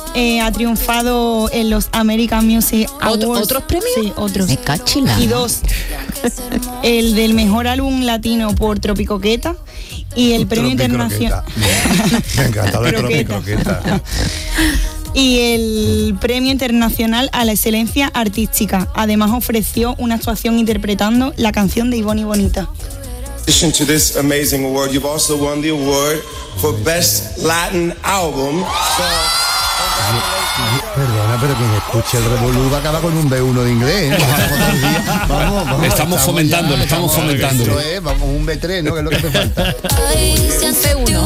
ha triunfado en los American Music Awards. ¿Otros premios? Sí, otros. Me cachila. Y 2. El del mejor álbum latino por Tropicoqueta y el premio internacional. Me encanta la Tropicoqueta. Y el premio internacional a la excelencia artística. Además ofreció una actuación interpretando la canción de Ivonne y Bonita. In addition to this amazing award, you've also won the award for Best Latin Album. Perdona, pero quien escuche el Revolú va a acabar con un B1 de inglés. Vamos, le estamos fomentando. Esto es, vamos, un B3, ¿no? Que es lo que hace falta. Un C1.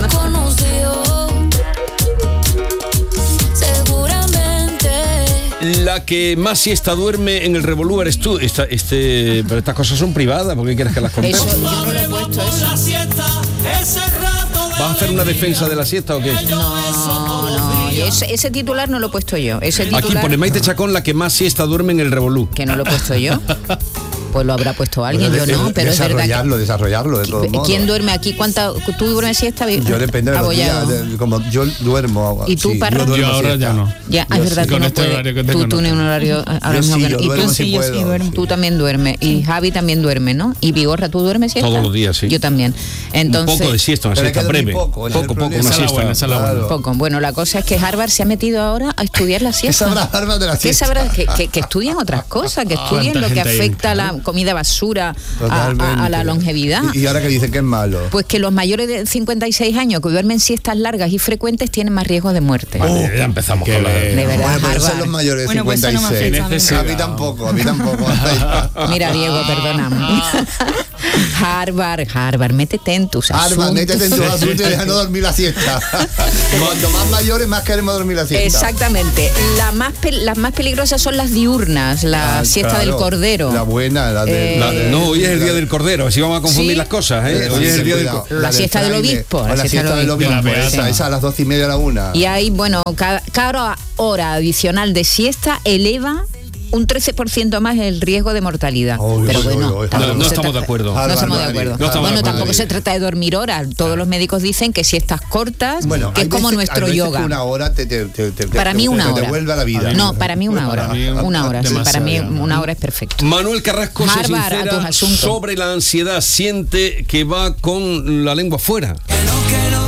La que más siesta duerme en el Revolú eres tú. Pero estas cosas son privadas, ¿por qué quieres que las contemos? Eso, yo no lo he puesto eso. ¿Vas a hacer una defensa de la siesta o qué? No, ese titular no lo he puesto yo. Ese titular, aquí pone Maite Chacón, la que más siesta duerme en el Revolú. Que no lo he puesto yo. Pues lo habrá puesto alguien, yo no, pero es verdad que... Desarrollarlo, de todos modos. ¿Quién duerme aquí? ¿Tú duermes siesta? Yo depende de los días, como yo duermo. ¿Y tú, sí, Parra? Yo ahora ya no. Ya, es verdad que no puedes. Tú tienes un horario ahora mismo que no. Y tú sí duermo. Tú también duermes. Y Javi también duerme, ¿no? Y Vigorra, ¿tú duermes siesta? Todos los días, sí. Yo también. Entonces, un poco de siesta, una siesta breve. Poco, una siesta. Poco. Bueno, la cosa es que Harvard se ha metido ahora a estudiar la siesta. ¿Qué sabrá Harvard de la siesta? ¿Qué sabrá? Que estudian otras cosas, que estudian lo que afecta a la comida basura, a la longevidad. Y ahora que dicen que es malo. Pues que los mayores de 56 años que duermen siestas largas y frecuentes tienen más riesgo de muerte. Vale, ya empezamos con la... De verdad, bueno, pero Harvard. Son los mayores de Bueno, pues 56. no a mí tampoco. Mira, Diego, perdóname. Harvard, métete en tus asuntos. Harvard, métete en tus asuntos y deja no dormir la siesta. Cuanto más mayores, más queremos dormir la siesta. Exactamente. Las más peligrosas son las diurnas, la siesta del cordero. La buena, la de... No, hoy es el día del cordero, así vamos a confundir las cosas, ¿eh? Hoy es el día del cordero. La siesta del obispo. La siesta del obispo, esa a las 12:30 a la 1. Y ahí, bueno, cada hora adicional de siesta eleva un 13% más el riesgo de mortalidad. Pero bueno, no estamos de acuerdo. No estamos de acuerdo. Bueno, tampoco se trata de dormir horas. Todos los médicos dicen que siestas cortas, que es como nuestro yoga. Una hora para mí una hora. Te devuelve a la vida. No, para mí una hora. Una hora, sí, para mí una hora es perfecto. Manuel Carrasco se sincera sobre la ansiedad. Siente que va con la lengua fuera. Que no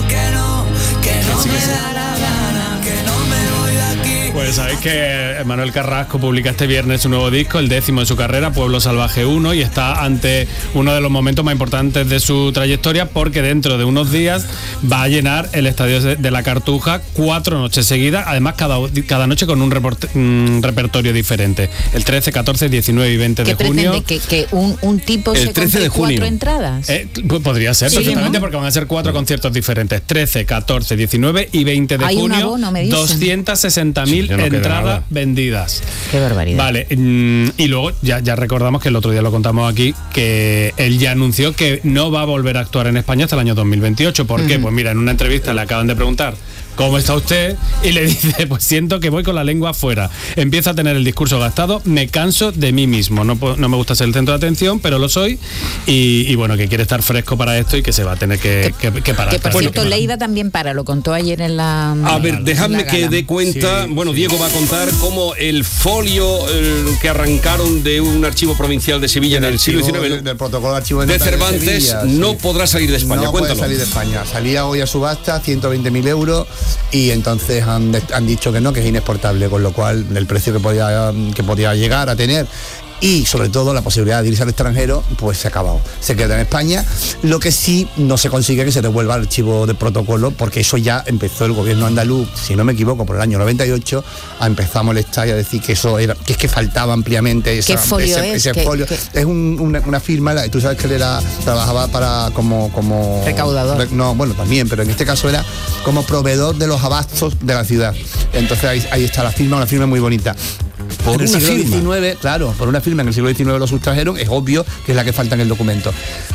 me da la gana, que no me voy de aquí. Pues sabéis que Manuel Carrasco publica este viernes su nuevo disco, el 10º de su carrera, Pueblo Salvaje 1, y está ante uno de los momentos más importantes de su trayectoria, porque dentro de unos días va a llenar el estadio de la Cartuja 4 noches seguidas, además cada noche con un repertorio diferente, el 13, 14, 19 y 20 de junio. ¿Qué pretende? ¿Que un tipo el se 13 de compre junio. 4 entradas? Pues podría ser, Sí, perfectamente, ¿no? porque van a ser 4 conciertos diferentes, 13, 14, 19 y 20 de Hay un junio, abono, me dicen. 260.000 entradas vendidas. Qué barbaridad. Vale, y luego ya recordamos que el otro día lo contamos aquí, que él ya anunció que no va a volver a actuar en España hasta el año 2028. ¿Por qué? Pues mira, en una entrevista le acaban de preguntar ¿cómo está usted? Y le dice, pues siento que voy con la lengua afuera. Empieza a tener el discurso gastado, me canso de mí mismo. No me gusta ser el centro de atención, pero lo soy. Y bueno, que quiere estar fresco para esto y que se va a tener que parar. Que por cierto, Leiva también lo contó ayer en la... A ver, dejadme que dé cuenta. Sí, bueno, Diego va a contar cómo el folio que arrancaron de un archivo provincial de Sevilla en el siglo XIX, del protocolo de archivo de Cervantes, de Sevilla, no sí. podrá salir de España. No Cuéntalo. puede salir de España. Salía hoy a subasta 120.000 euros y entonces han dicho que no, que es inexportable, con lo cual el precio que podía llegar a tener y sobre todo la posibilidad de irse al extranjero, pues se ha acabado. Se queda en España. Lo que sí no se consigue que se devuelva el archivo de protocolo, porque eso ya empezó el gobierno andaluz, si no me equivoco, por el año 98, a empezar a molestar y a decir que eso era, que es que faltaba ampliamente ese folio. Es una firma, tú sabes que él trabajaba para como recaudador. No, bueno, también, pero en este caso era como proveedor de los abastos de la ciudad. Entonces ahí está la firma, una firma muy bonita. Por en el una siglo firma. XIX, claro, por una firma en el siglo XIX lo sustrajeron, es obvio que es la que falta en el documento.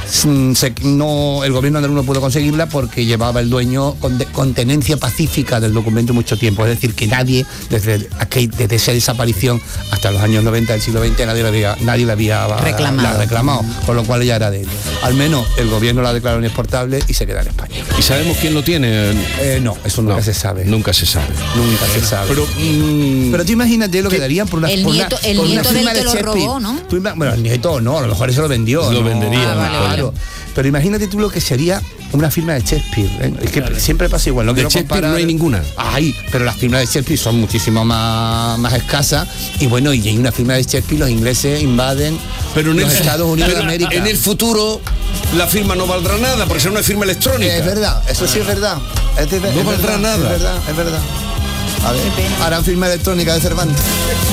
El gobierno andaluz no pudo conseguirla porque llevaba el dueño con tenencia pacífica del documento mucho tiempo, es decir, que nadie, desde esa desaparición hasta los años 90 del siglo XX, nadie la había reclamado, con lo cual ya era de él. Al menos el gobierno la declaró inexportable y se queda en España. ¿Y sabemos quién lo tiene? No, eso nunca se sabe. Nunca se sabe. Nunca se sabe. Pero tú imagínate lo que darían por una nieto del que lo robó, ¿no? Bueno, el nieto no, a lo mejor eso lo vendió. Lo vendería. Claro. Pero imagínate tú lo que sería una firma de Shakespeare. Es que siempre pasa igual. No de Shakespeare no hay ninguna. Pero las firmas de Shakespeare son muchísimo más escasas. Y bueno, y en una firma de Shakespeare los ingleses invaden los Estados Unidos de América. En el futuro la firma no valdrá nada porque será una firma electrónica. Es verdad, eso sí es verdad. No valdrá nada. Es verdad. A ver, harán firma electrónica de Cervantes.